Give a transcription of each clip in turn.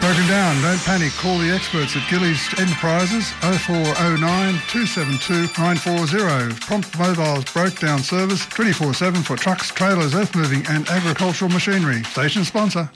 Broken down, don't panic. Call the experts at Gillies Enterprises 0409 272 940. Prompt mobile breakdown service 24/7 for trucks, trailers, earth moving and agricultural machinery. Station sponsor.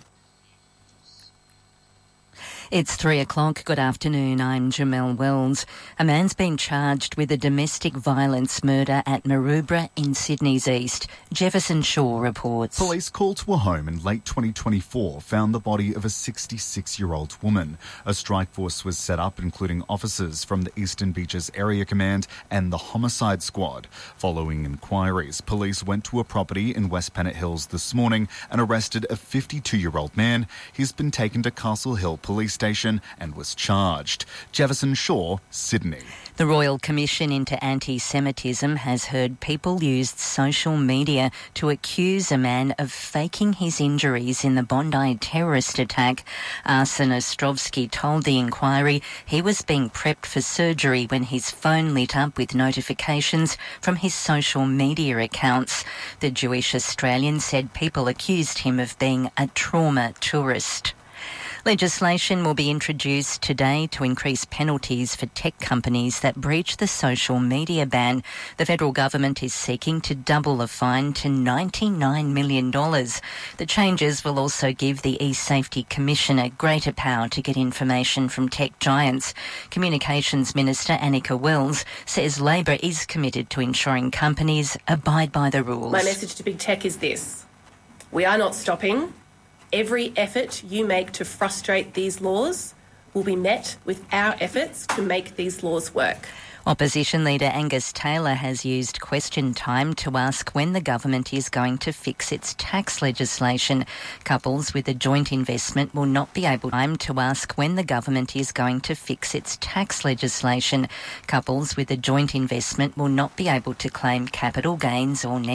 It's 3:00. Good afternoon. I'm Jamelle Wells. A man's been charged with a domestic violence murder at Maroubra in Sydney's east. Jefferson Shaw reports. Police called to a home in late 2024 found the body of a 66-year-old woman. A strike force was set up, including officers from the Eastern Beaches Area Command and the Homicide Squad. Following inquiries, police went to a property in West Pennant Hills this morning and arrested a 52-year-old man. He's been taken to Castle Hill Police Station and was charged. Jefferson Shaw, Sydney. The Royal Commission into Anti-Semitism has heard people used social media to accuse a man of faking his injuries in the Bondi terrorist attack. Arsen Ostrovsky told the inquiry he was being prepped for surgery when his phone lit up with notifications from his social media accounts. The Jewish Australian said people accused him of being a trauma tourist. Legislation will be introduced today to increase penalties for tech companies that breach the social media ban. The federal government is seeking to double the fine to $99 million. The changes will also give the eSafety Commissioner greater power to get information from tech giants. Communications Minister Annika Wells says Labor is committed to ensuring companies abide by the rules. My message to big tech is this: we are not stopping. Every effort you make to frustrate these laws will be met with our efforts to make these laws work. Opposition leader Angus Taylor has used question time to ask when the government is going to fix its tax legislation. Couples with a joint investment will not be able to ask when the government is going to fix its tax legislation. Couples with a joint investment will not be able to claim capital gains or net